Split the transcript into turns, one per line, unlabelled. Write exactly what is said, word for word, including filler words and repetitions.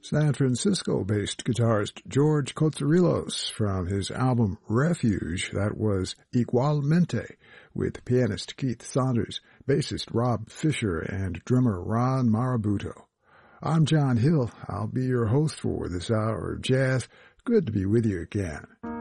San Francisco-based guitarist George Kotsourelos from his album Refuge. That was Igualmente, with pianist Keith Saunders, bassist Rob Fisher, and drummer Ron Marabuto. I'm John Hill. I'll be your host for this hour of jazz. Good to be with you again.